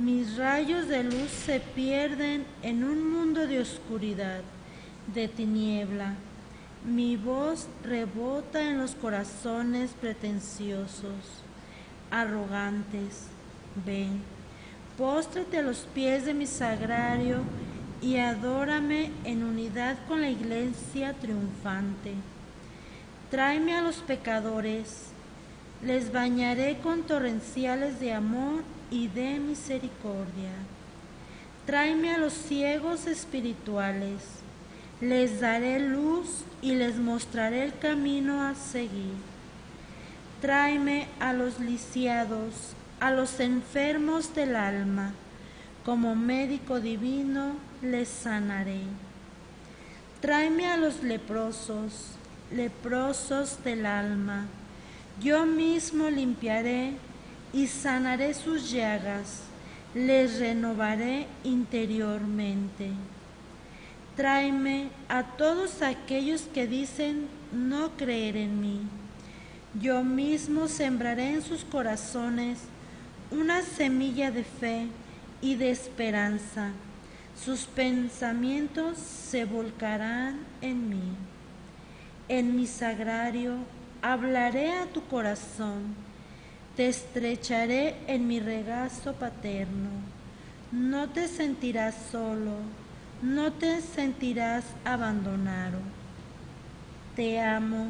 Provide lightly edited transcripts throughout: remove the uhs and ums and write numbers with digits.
Mis rayos de luz se pierden en un mundo de oscuridad, de tiniebla. Mi voz rebota en los corazones pretenciosos, arrogantes. Ven, póstrate a los pies de mi sagrario y adórame en unidad con la iglesia triunfante. Tráeme a los pecadores, les bañaré con torrenciales de amor y de misericordia. Tráeme a los ciegos espirituales, les daré luz y les mostraré el camino a seguir. Tráeme a los lisiados, a los enfermos del alma, como médico divino les sanaré. Tráeme a los leprosos, leprosos del alma, yo mismo limpiaré y sanaré sus llagas, les renovaré interiormente. Tráeme a todos aquellos que dicen no creer en mí. Yo mismo sembraré en sus corazones una semilla de fe y de esperanza. Sus pensamientos se volcarán en mí. En mi sagrario hablaré a tu corazón, te estrecharé en mi regazo paterno. No te sentirás solo, no te sentirás abandonado. Te amo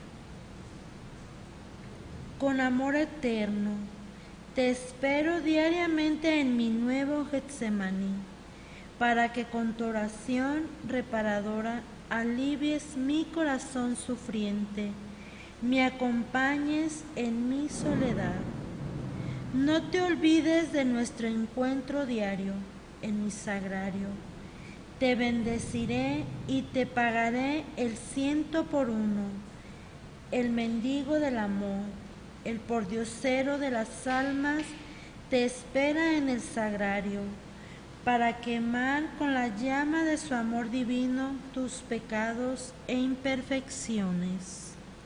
con amor eterno. Te espero diariamente en mi nuevo Getsemaní, para que con tu oración reparadora alivies mi corazón sufriente, me acompañes en mi soledad. No te olvides de nuestro encuentro diario en mi sagrario. Te bendeciré y te pagaré el 100 por 1, el mendigo del amor, el pordiosero de las almas, te espera en el sagrario, para quemar con la llama de su amor divino tus pecados e imperfecciones.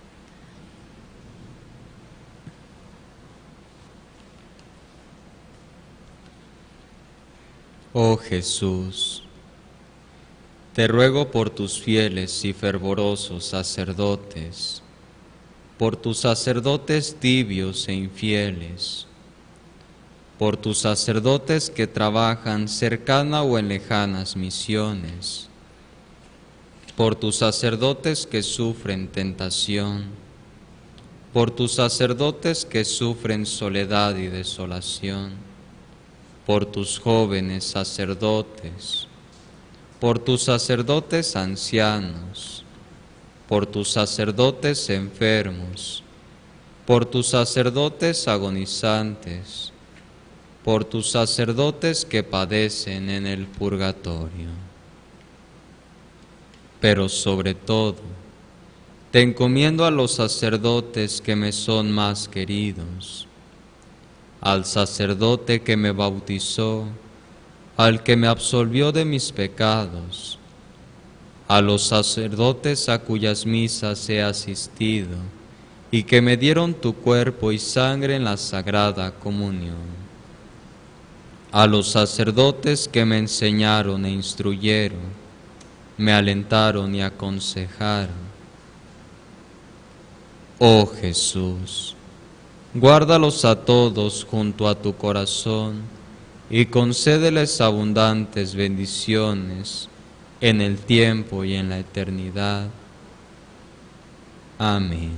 Oh Jesús, te ruego por tus fieles y fervorosos sacerdotes, por tus sacerdotes tibios e infieles, por tus sacerdotes que trabajan cercana o en lejanas misiones, por tus sacerdotes que sufren tentación, por tus sacerdotes que sufren soledad y desolación, por tus jóvenes sacerdotes, por tus sacerdotes ancianos, por tus sacerdotes enfermos, por tus sacerdotes agonizantes, por tus sacerdotes que padecen en el purgatorio. Pero sobre todo, te encomiendo a los sacerdotes que me son más queridos, al sacerdote que me bautizó, al que me absolvió de mis pecados, a los sacerdotes a cuyas misas he asistido y que me dieron tu cuerpo y sangre en la Sagrada Comunión, a los sacerdotes que me enseñaron e instruyeron, me alentaron y aconsejaron. Oh Jesús, guárdalos a todos junto a tu corazón y concédeles abundantes bendiciones en el tiempo y en la eternidad. Amén.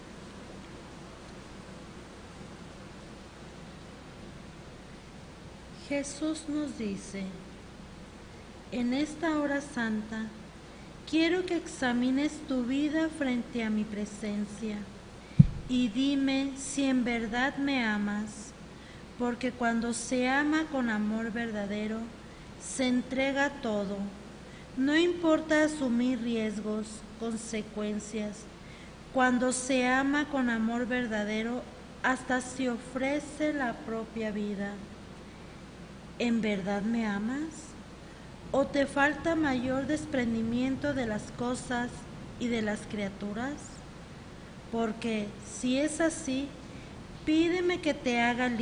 Jesús nos dice: en esta hora santa, quiero que examines tu vida frente a mi presencia y dime si en verdad me amas, porque cuando se ama con amor verdadero, se entrega todo. No importa asumir riesgos, consecuencias. Cuando se ama con amor verdadero, hasta se ofrece la propia vida. ¿En verdad me amas? ¿O te falta mayor desprendimiento de las cosas y de las criaturas? Porque si es así, pídeme que te haga libre